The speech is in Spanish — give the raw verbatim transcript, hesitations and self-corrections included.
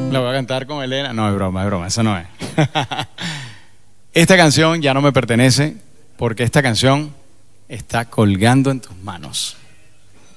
La voy a cantar con Elena. No, es broma, es broma, eso no es. Esta canción ya no me pertenece porque esta canción está colgando en tus manos.